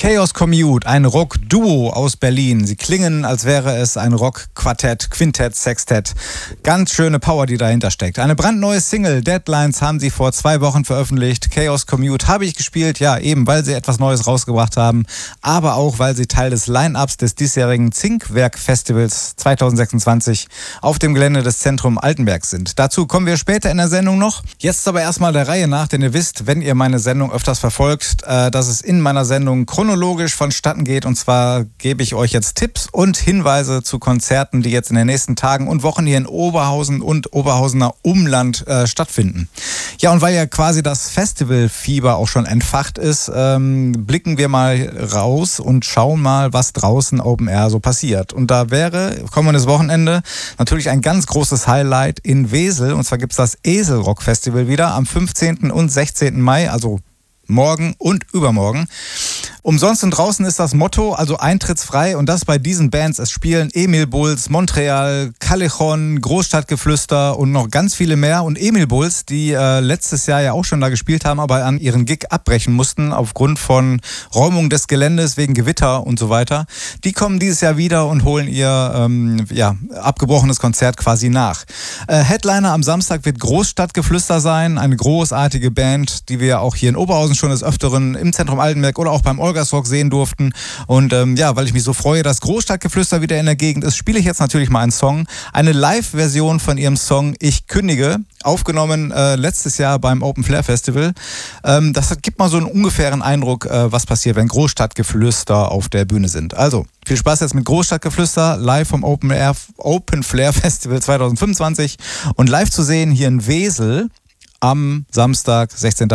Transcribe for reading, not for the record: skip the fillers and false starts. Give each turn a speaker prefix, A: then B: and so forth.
A: Chaos Commute, ein Rock-Duo aus Berlin. Sie klingen, als wäre es ein Rock-Quartett, Quintett, Sextett. Ganz schöne Power, die dahinter steckt. Eine brandneue Single, Deadlines, haben sie vor 2 Wochen veröffentlicht. Chaos Commute habe ich gespielt, ja eben, weil sie etwas Neues rausgebracht haben, aber auch, weil sie Teil des Line-Ups des diesjährigen Zinkwerk-Festivals 2026 auf dem Gelände des Zentrum Altenberg sind. Dazu kommen wir später in der Sendung noch. Jetzt aber erstmal der Reihe nach, denn ihr wisst, wenn ihr meine Sendung öfters verfolgt, dass es in meiner Sendung chronologisch vonstatten geht. Und zwar gebe ich euch jetzt Tipps und Hinweise zu Konzerten, die jetzt in den nächsten Tagen und Wochen hier in Oberhausen und Oberhausener Umland stattfinden. Ja, und weil ja quasi das Festivalfieber auch schon entfacht ist, blicken wir mal raus und schauen mal, was draußen Open Air so passiert. Und da wäre kommendes Wochenende natürlich ein ganz großes Highlight in Wesel. Und zwar gibt es das Eselrock Festival wieder am 15. und 16. Mai, also morgen und übermorgen. Umsonst und draußen ist das Motto, also eintrittsfrei, und das bei diesen Bands. Es spielen Emil Bulls, Montreal, Callejon, Großstadtgeflüster und noch ganz viele mehr. Und Emil Bulls, die letztes Jahr ja auch schon da gespielt haben, aber an ihren Gig abbrechen mussten aufgrund von Räumung des Geländes wegen Gewitter und so weiter, die kommen dieses Jahr wieder und holen ihr abgebrochenes Konzert quasi nach. Headliner am Samstag wird Großstadtgeflüster sein, eine großartige Band, die wir auch hier in Oberhausen schon des Öfteren im Zentrum Altenberg oder auch beim Olgasrock sehen durften. Und weil ich mich so freue, dass Großstadtgeflüster wieder in der Gegend ist, spiele ich jetzt natürlich mal einen Song. Eine Live-Version von ihrem Song Ich kündige, aufgenommen letztes Jahr beim Open Flair Festival. Das gibt mal so einen ungefähren Eindruck, was passiert, wenn Großstadtgeflüster auf der Bühne sind. Also, viel Spaß jetzt mit Großstadtgeflüster, live vom Open Flair Festival 2025 und live zu sehen hier in Wesel am Samstag, 16.